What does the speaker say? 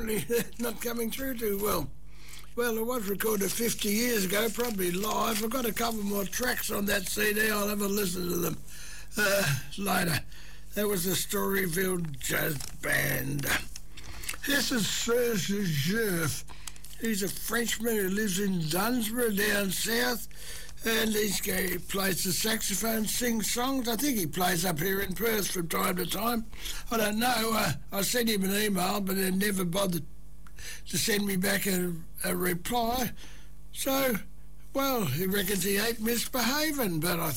apparently not coming through too well. Well, it was recorded 50 years ago, probably live. I've got a couple more tracks on that CD. I'll have a listen to them later. That was the Storyville Jazz Band. This is Serge Gerf. He's a Frenchman who lives in Dunsborough down south, and he plays the saxophone, sings songs. I think he plays up here in Perth from time to time. I don't know. I sent him an email, but he never bothered to send me back a reply. So, well, he reckons he ain't misbehaving, but I